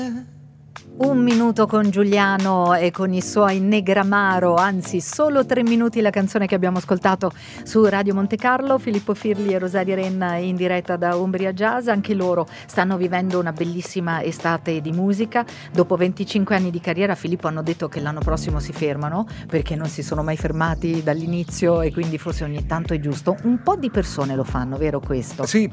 Un minuto con Giuliano e con i suoi Negramaro, anzi solo 3 minuti la canzone che abbiamo ascoltato su Radio Monte Carlo. Filippo Firli e Rosaria Renna in diretta da Umbria Jazz, anche loro stanno vivendo una bellissima estate di musica. Dopo 25 anni di carriera, Filippo, hanno detto che l'anno prossimo si fermano perché non si sono mai fermati dall'inizio e quindi forse ogni tanto è giusto. Un po' di persone lo fanno, vero questo? Sì,